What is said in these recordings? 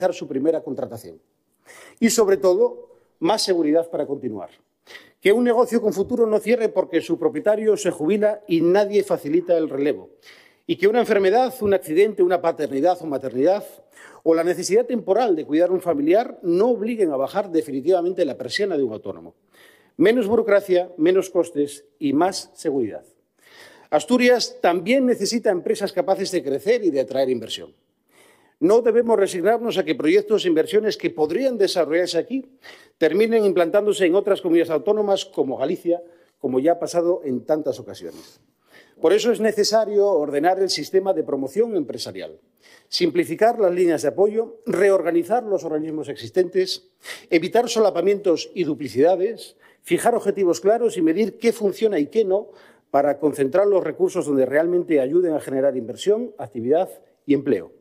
su primera contratación. Y, sobre todo, más seguridad para continuar. Que un negocio con futuro no cierre porque su propietario se jubila y nadie facilita el relevo. Y que una enfermedad, un accidente, una paternidad o maternidad o la necesidad temporal de cuidar a un familiar no obliguen a bajar definitivamente la persiana de un autónomo. Menos burocracia, menos costes y más seguridad. Asturias también necesita empresas capaces de crecer y de atraer inversión. No debemos resignarnos a que proyectos e inversiones que podrían desarrollarse aquí terminen implantándose en otras comunidades autónomas como Galicia, como ya ha pasado en tantas ocasiones. Por eso es necesario ordenar el sistema de promoción empresarial, simplificar las líneas de apoyo, reorganizar los organismos existentes, evitar solapamientos y duplicidades, fijar objetivos claros y medir qué funciona y qué no para concentrar los recursos donde realmente ayuden a generar inversión, actividad y empleo.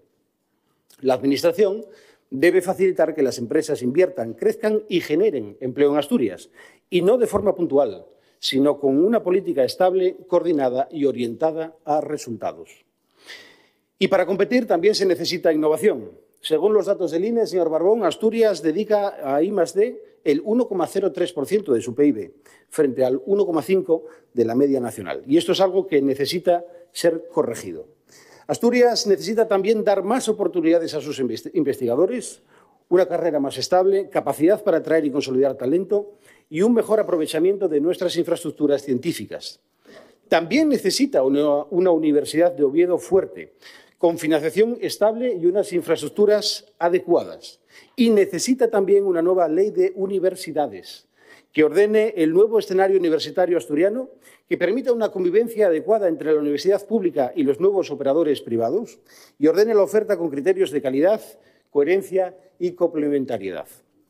La Administración debe facilitar que las empresas inviertan, crezcan y generen empleo en Asturias, y no de forma puntual, sino con una política estable, coordinada y orientada a resultados. Y para competir también se necesita innovación. Según los datos del INE, señor Barbón, Asturias dedica a I+D el 1,03% de su PIB, frente al 1,5% de la media nacional. Y esto es algo que necesita ser corregido. Asturias necesita también dar más oportunidades a sus investigadores, una carrera más estable, capacidad para atraer y consolidar talento y un mejor aprovechamiento de nuestras infraestructuras científicas. También necesita una universidad de Oviedo fuerte, con financiación estable y unas infraestructuras adecuadas. Y necesita también una nueva ley de universidades que ordene el nuevo escenario universitario asturiano, que permita una convivencia adecuada entre la universidad pública y los nuevos operadores privados y ordene la oferta con criterios de calidad, coherencia y complementariedad.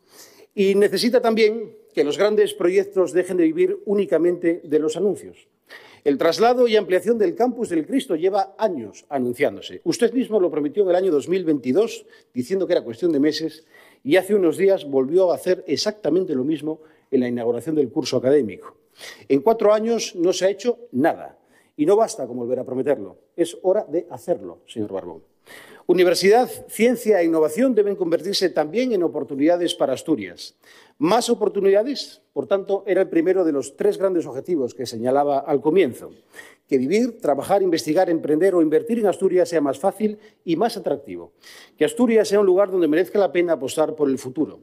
Y necesita también que los grandes proyectos dejen de vivir únicamente de los anuncios. El traslado y ampliación del campus del Cristo lleva años anunciándose. Usted mismo lo prometió en el año 2022, diciendo que era cuestión de meses, y hace unos días volvió a hacer exactamente lo mismo en la inauguración del curso académico. En 4 años no se ha hecho nada, y no basta con volver a prometerlo. Es hora de hacerlo, señor Barbón. Universidad, ciencia e innovación deben convertirse también en oportunidades para Asturias. Más oportunidades, por tanto, era el primero de los 3 grandes objetivos que señalaba al comienzo. Que vivir, trabajar, investigar, emprender o invertir en Asturias sea más fácil y más atractivo. Que Asturias sea un lugar donde merezca la pena apostar por el futuro.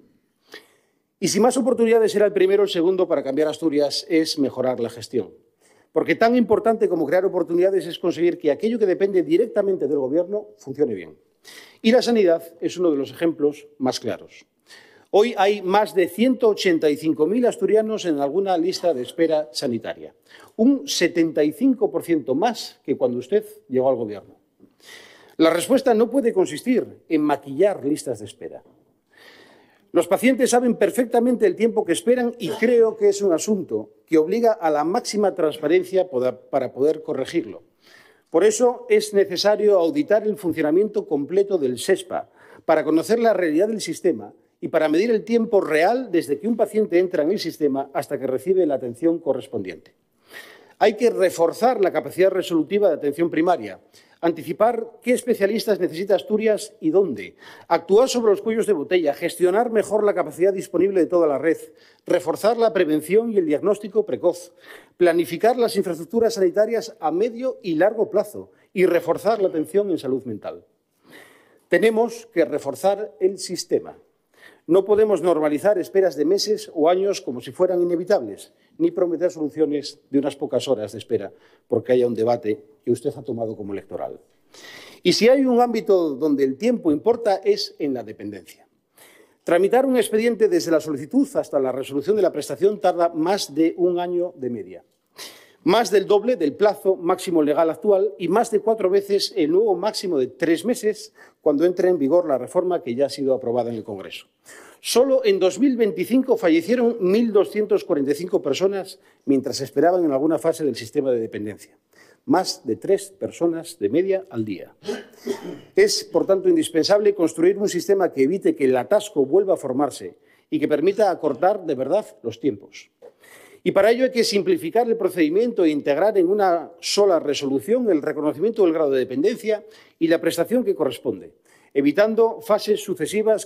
Y si más oportunidades era el primero, el segundo para cambiar Asturias es mejorar la gestión. Porque tan importante como crear oportunidades es conseguir que aquello que depende directamente del Gobierno funcione bien. Y la sanidad es uno de los ejemplos más claros. Hoy hay más de 185.000 asturianos en alguna lista de espera sanitaria, un 75% más que cuando usted llegó al Gobierno. La respuesta no puede consistir en maquillar listas de espera. Los pacientes saben perfectamente el tiempo que esperan y creo que es un asunto que obliga a la máxima transparencia para poder corregirlo. Por eso es necesario auditar el funcionamiento completo del SESPA para conocer la realidad del sistema y para medir el tiempo real desde que un paciente entra en el sistema hasta que recibe la atención correspondiente. Hay que reforzar la capacidad resolutiva de atención primaria, anticipar qué especialistas necesita Asturias y dónde, actuar sobre los cuellos de botella, gestionar mejor la capacidad disponible de toda la red, reforzar la prevención y el diagnóstico precoz, planificar las infraestructuras sanitarias a medio y largo plazo y reforzar la atención en salud mental. Tenemos que reforzar el sistema. No podemos normalizar esperas de meses o años como si fueran inevitables, ni prometer soluciones de unas pocas horas de espera porque haya un debate que usted ha tomado como electoral. Y si hay un ámbito donde el tiempo importa es en la dependencia. Tramitar un expediente desde la solicitud hasta la resolución de la prestación tarda más de 1 año de media. Más del doble del plazo máximo legal actual y más de 4 veces el nuevo máximo de 3 meses cuando entre en vigor la reforma que ya ha sido aprobada en el Congreso. Solo en 2025 fallecieron 1.245 personas mientras esperaban en alguna fase del sistema de dependencia. Más de 3 personas de media al día. Es, por tanto, indispensable construir un sistema que evite que el atasco vuelva a formarse y que permita acortar de verdad los tiempos. Y para ello hay que simplificar el procedimiento e integrar en una sola resolución el reconocimiento del grado de dependencia y la prestación que corresponde. evitando fases sucesivas